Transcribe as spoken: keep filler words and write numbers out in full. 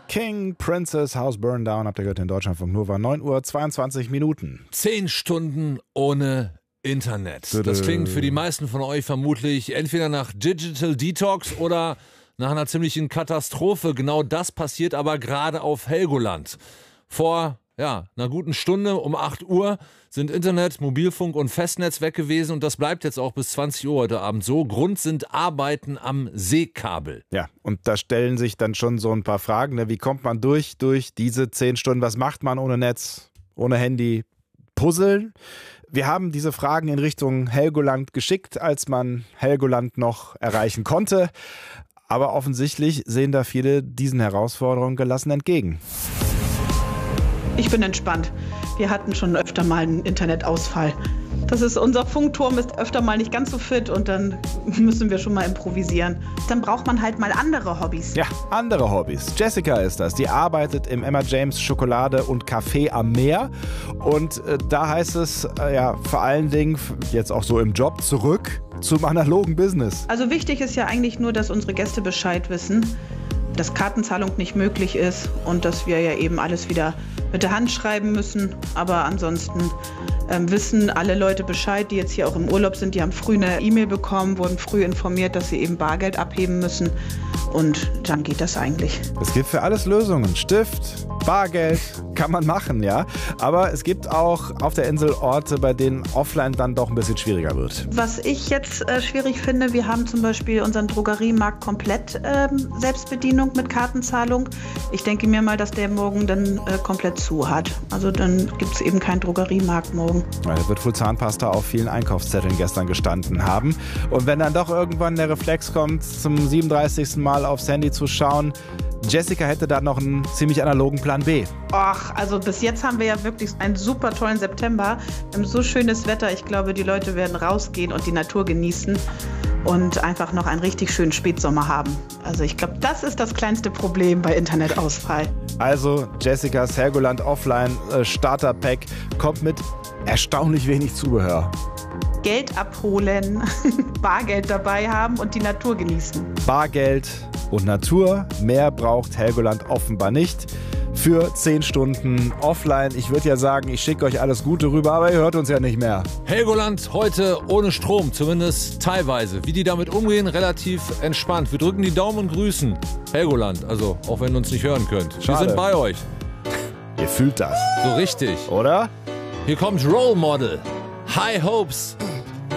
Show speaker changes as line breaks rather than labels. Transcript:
King, Princess, House Burn Down, habt ihr gehört in Deutschlandfunk Nova, neun Uhr zweiundzwanzig Minuten.
Zehn Stunden ohne Internet. Das klingt für die meisten von euch vermutlich entweder nach Digital Detox oder nach einer ziemlichen Katastrophe. Genau das passiert aber gerade auf Helgoland. Vor ja, einer guten Stunde um acht Uhr sind Internet, Mobilfunk und Festnetz weg gewesen und das bleibt jetzt auch bis zwanzig Uhr heute Abend so. Grund sind Arbeiten am Seekabel.
Ja, und da stellen sich dann schon so ein paar Fragen. Ne? Wie kommt man durch, durch diese zehn Stunden? Was macht man ohne Netz, ohne Handy? Puzzeln? Wir haben diese Fragen in Richtung Helgoland geschickt, als man Helgoland noch erreichen konnte. Aber offensichtlich sehen da viele diesen Herausforderungen gelassen entgegen.
Ich bin entspannt. Wir hatten schon öfter mal einen Internetausfall. Das ist, unser Funkturm ist öfter mal nicht ganz so fit und dann müssen wir schon mal improvisieren. Dann braucht man halt mal andere Hobbys.
Ja, andere Hobbys. Jessica ist das. Die arbeitet im Emma James Schokolade und Café am Meer. Und äh, da heißt es äh, ja vor allen Dingen, jetzt auch so im Job, zurück zum analogen Business.
Also wichtig ist ja eigentlich nur, dass unsere Gäste Bescheid wissen, dass Kartenzahlung nicht möglich ist und dass wir ja eben alles wieder mit der Hand schreiben müssen. Aber ansonsten ähm, wissen alle Leute Bescheid, die jetzt hier auch im Urlaub sind. Die haben früh eine E-Mail bekommen, wurden früh informiert, dass sie eben Bargeld abheben müssen. Und dann geht das eigentlich.
Es gibt für alles Lösungen. Stift, Bargeld, kann man machen, ja. Aber es gibt auch auf der Insel Orte, bei denen offline dann doch ein bisschen schwieriger wird.
Was ich jetzt äh, schwierig finde, wir haben zum Beispiel unseren Drogeriemarkt komplett ähm, Selbstbedienung mit Kartenzahlung. Ich denke mir mal, dass der morgen dann äh, komplett zu hat. Also dann gibt es eben keinen Drogeriemarkt morgen.
Ja, da wird wohl Zahnpasta auf vielen Einkaufszetteln gestern gestanden haben. Und wenn dann doch irgendwann der Reflex kommt, zum siebenunddreißigsten Mal aufs Handy zu schauen, Jessica hätte da noch einen ziemlich analogen Plan B.
Ach, also bis jetzt haben wir ja wirklich einen super tollen September. Wir haben so schönes Wetter. Ich glaube, die Leute werden rausgehen und die Natur genießen und einfach noch einen richtig schönen Spätsommer haben. Also ich glaube, das ist das kleinste Problem bei Internetausfall.
Also Jessicas Helgoland Offline äh, Starter Pack kommt mit erstaunlich wenig Zubehör.
Geld abholen, Bargeld dabei haben und die Natur genießen.
Bargeld und Natur, mehr braucht Helgoland offenbar nicht. Für zehn Stunden offline. Ich würde ja sagen, ich schicke euch alles Gute rüber, aber ihr hört uns ja nicht mehr.
Helgoland heute ohne Strom, zumindest teilweise. Wie die damit umgehen, relativ entspannt. Wir drücken die Daumen und grüßen Helgoland, also auch wenn ihr uns nicht hören könnt.
Schade.
Wir sind bei euch.
Ihr fühlt das.
So richtig.
Oder?
Hier kommt Role Model. High Hopes.